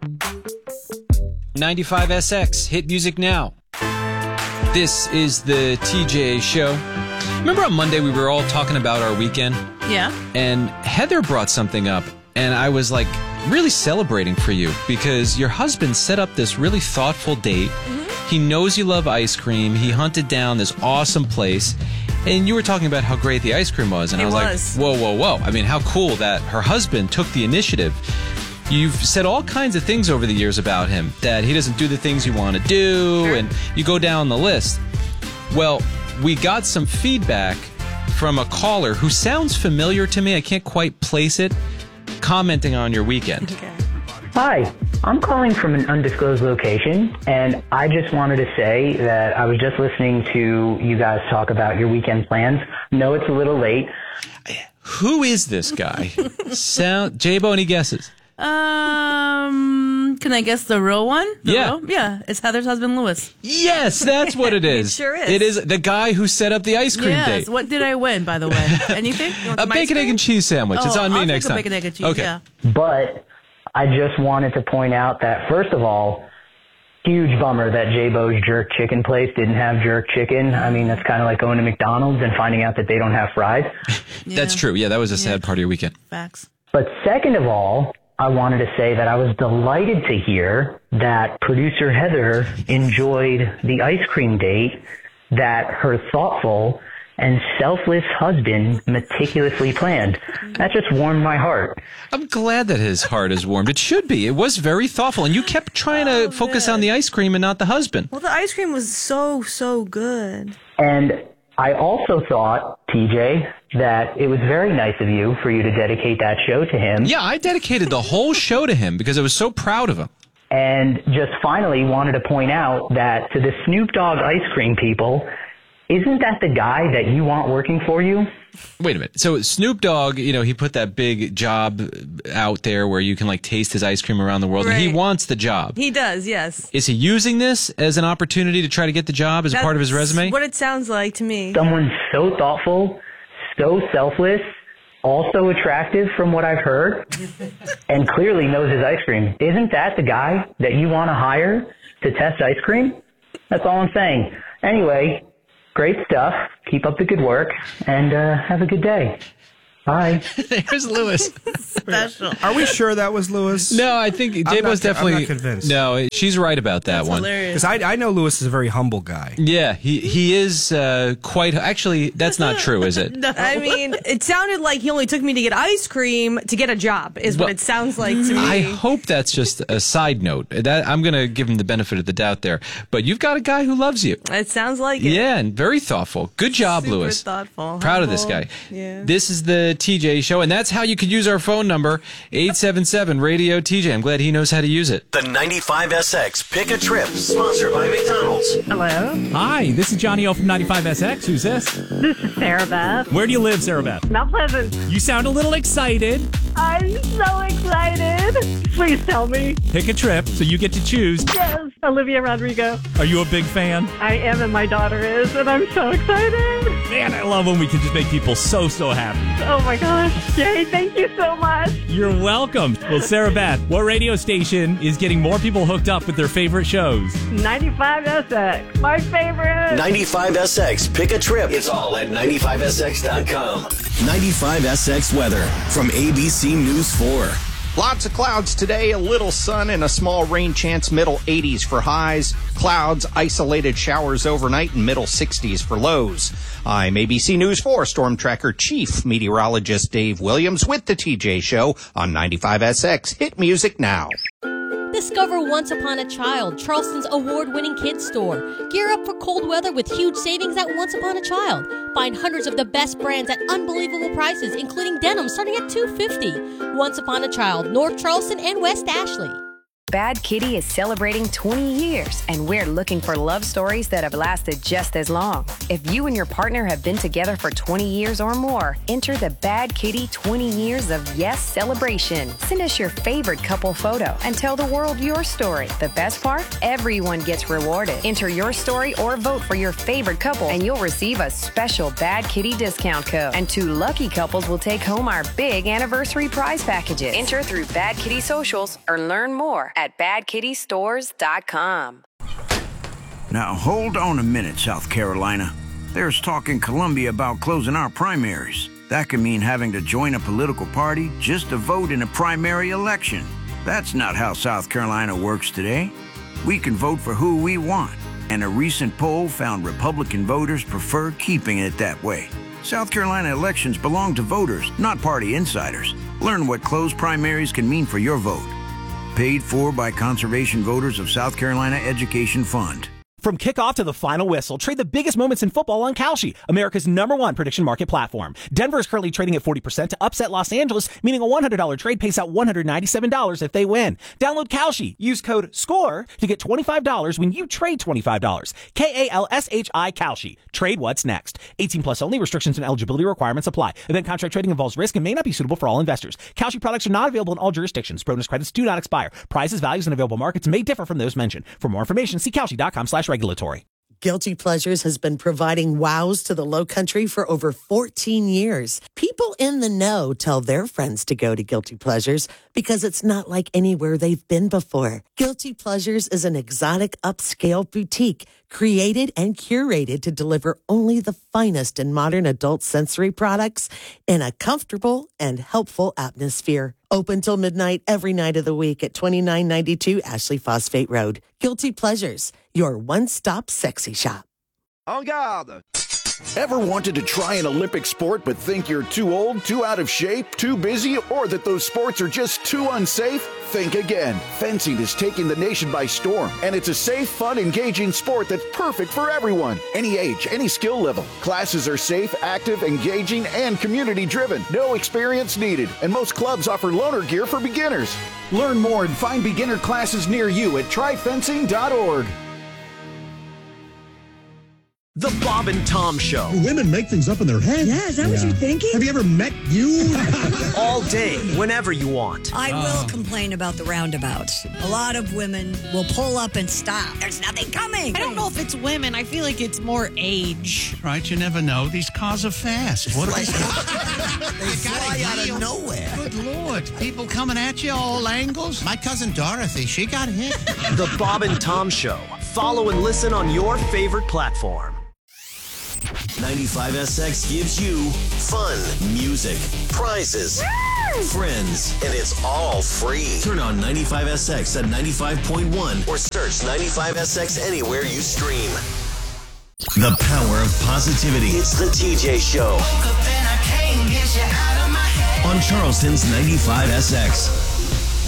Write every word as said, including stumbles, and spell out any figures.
ninety-five S X, hit music now. This is the T J Show. Remember on Monday we were all talking about our weekend? Yeah. And Heather brought something up, and I was like really celebrating for you because your husband set up this really thoughtful date. Mm-hmm. He knows you love ice cream. He hunted down this awesome place. And you were talking about how great the ice cream was. And it I was, was like, whoa, whoa, whoa. I mean, how cool that her husband took the initiative. You've said all kinds of things over the years about him, that he doesn't do the things you want to do, sure. and you go down the list. Well, we got some feedback from a caller who sounds familiar to me. I can't quite place it, commenting on your weekend. Okay. Hi, I'm calling from an undisclosed location, and I just wanted to say that I was just listening to you guys talk about your weekend plans. No, it's a little late. Who is this guy? Sound J-Bo, any guesses? Um, can I guess the real one? The Yeah. real? Yeah, it's Heather's husband, Louis. Yes, that's what it is. It sure is. It is the guy who set up the ice cream Yes. date. What did I win, by the way? Anything? You want A some ice bacon, egg, cream? and cheese sandwich. Oh, it's on me I'll next take a time. bacon, egg, and cheese, Okay. yeah. But I just wanted to point out that, first of all, huge bummer that J-Bo's jerk chicken place didn't have jerk chicken. I mean, that's kind of like going to McDonald's and finding out that they don't have fries. Yeah. That's true. Yeah, that was a sad Yeah. part of your weekend. Facts. But second of all, I wanted to say that I was delighted to hear that producer Heather enjoyed the ice cream date that her thoughtful and selfless husband meticulously planned. That just warmed my heart. I'm glad that his heart is warmed. It should be. It was very thoughtful. And you kept trying to Oh, focus man. on the ice cream and not the husband. Well, the ice cream was so, so good. And I also thought, T J, that it was very nice of you for you to dedicate that show to him. Yeah, I dedicated the whole show to him because I was so proud of him. And just finally wanted to point out that to the Snoop Dogg ice cream people, isn't that the guy that you want working for you? Wait a minute. So Snoop Dogg, you know, he put that big job out there where you can like taste his ice cream around the world. And he Right. wants the job. He does, yes. Is he using this as an opportunity to try to get the job as a part of his That's resume? what it sounds like to me. Someone so thoughtful, so selfless, also attractive from what I've heard, and clearly knows his ice cream. Isn't that the guy that you want to hire to test ice cream? That's all I'm saying. Anyway, great stuff. Keep up the good work, and uh, have a good day. Bye. There's Lewis. Special. Are we sure that was Lewis? No, I think J-Bo's not- I'm definitely not convinced. No, she's right about that That's one. hilarious. Because I, I know Lewis is a very humble guy. Yeah, he he is uh, quite. Actually, that's not true, is it? I mean, it sounded like he only took me to get ice cream to get a job, is Well, what it sounds like to me. I hope that's just a side note. That I'm going to give him the benefit of the doubt there. But you've got a guy who loves you. It sounds like it. Yeah, and very thoughtful. Good job, Super Lewis. thoughtful. Proud of this humble. guy. Yeah. This is the T J Show, and that's how you could use our phone number, eight seven seven radio T J. I'm glad he knows how to use it. The ninety-five S X Pick a Trip, sponsored by McDonald's. Hello, Hi, this is Johnny O from ninety-five S X. Who's this? this is Sarah Beth. Where do you live, Sarah Beth? Mount Pleasant. You sound a little excited. I'm so excited. Please tell me. Pick a trip so you get to choose. Yes, Olivia Rodrigo. Are you a big fan? I am, and my daughter is, and I'm so excited. Man, I love when we can just make people so, so happy. Oh my gosh. Yay, thank you so much. You're welcome. Well, Sarah Beth, what radio station is getting more people hooked up with their favorite shows? ninety-five S X, my favorite. ninety-five S X Pick a Trip. It's all at ninety-five S X dot com. ninety-five S X weather from A B C News four. Lots of clouds today, a little sun and a small rain chance, middle eighties for highs. Clouds, isolated showers overnight, and middle sixties for lows. I'm A B C News four Storm Tracker Chief Meteorologist Dave Williams with the T J Show on ninety-five S X. Hit music now. Discover Once Upon a Child, Charleston's award-winning kids store. Gear up for cold weather with huge savings at Once Upon a Child. Find hundreds of the best brands at unbelievable prices, including denim starting at two hundred fifty dollars. Once Upon a Child, North Charleston and West Ashley. Bad Kitty is celebrating twenty years, and we're looking for love stories that have lasted just as long. If you and your partner have been together for twenty years or more, enter the Bad Kitty twenty Years of Yes celebration. Send us your favorite couple photo and tell the world your story. The best part? Everyone gets rewarded. Enter your story or vote for your favorite couple, and you'll receive a special Bad Kitty discount code. And two lucky couples will take home our big anniversary prize packages. Enter through Bad Kitty socials or learn more at at bad kitty stores dot com. Now, hold on a minute, South Carolina. There's talk in Columbia about closing our primaries. That could mean having to join a political party just to vote in a primary election. That's not how South Carolina works today. We can vote for who we want, and a recent poll found Republican voters prefer keeping it that way. South Carolina elections belong to voters, not party insiders. Learn what closed primaries can mean for your vote. Paid for by Conservation Voters of South Carolina Education Fund. From kickoff to the final whistle, trade the biggest moments in football on Kalshi, America's number one prediction market platform. Denver is currently trading at forty percent to upset Los Angeles, meaning a one hundred dollars trade pays out one hundred ninety-seven dollars if they win. Download Kalshi. Use code SCORE to get twenty-five dollars when you trade twenty-five dollars. K A L S H I Kalshi. Trade what's next. eighteen plus only. Restrictions and eligibility requirements apply. Event contract trading involves risk and may not be suitable for all investors. Kalshi products are not available in all jurisdictions. Bonus credits do not expire. Prices, values, and available markets may differ from those mentioned. For more information, see Kalshi.com slash regulatory. Guilty Pleasures has been providing wows to the Low Country for over fourteen years. People in the know tell their friends to go to Guilty Pleasures because it's not like anywhere they've been before. Guilty Pleasures is an exotic upscale boutique created and curated to deliver only the finest in modern adult sensory products in a comfortable and helpful atmosphere. Open till midnight every night of the week at twenty-nine ninety-two Ashley Phosphate Road. Guilty Pleasures, your one-stop sexy shop. En garde! Ever wanted to try an Olympic sport but think you're too old, too out of shape, too busy, or that those sports are just too unsafe? Think again. Fencing is taking the nation by storm, and it's a safe, fun, engaging sport that's perfect for everyone. Any age, any skill level. Classes are safe, active, engaging, and community-driven. No experience needed, and most clubs offer loaner gear for beginners. Learn more and find beginner classes near you at try fencing dot org. The Bob and Tom Show. Women make things up in their head. Yeah, is that yeah. what you're thinking? Have you ever met you? All day, whenever you want. I oh. will complain about the roundabouts. A lot of women will pull up and stop. There's nothing coming. I don't know if it's women. I feel like it's more age. Right, you never know. These cars are fast. What are they? They fly out of nowhere. Good Lord. People coming at you all angles. My cousin Dorothy, she got hit. The Bob and Tom Show. Follow and listen on your favorite platform. ninety-five S X gives you fun, music, prizes, friends, and it's all free. Turn on ninety-five S X at ninety-five point one or search ninety-five S X anywhere you stream. The power of positivity. It's the T J Show. On Charleston's ninety-five S X.